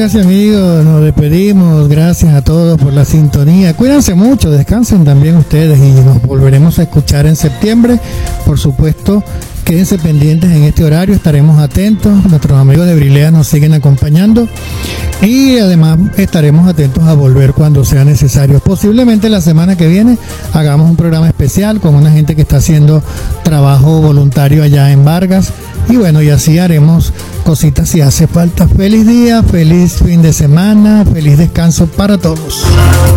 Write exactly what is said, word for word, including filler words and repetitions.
amigas y amigos, nos despedimos. Gracias a todos por la sintonía. Cuídense mucho, descansen también ustedes y nos volveremos a escuchar en septiembre. Por supuesto, quédense pendientes en este horario, estaremos atentos. Nuestros amigos de Brilea nos siguen acompañando y además estaremos atentos a volver cuando sea necesario. Posiblemente la semana que viene hagamos un programa especial con una gente que está haciendo trabajo voluntario allá en Vargas. Y bueno, y así haremos cositas si hace falta. Feliz día, feliz fin de semana, feliz descanso para todos.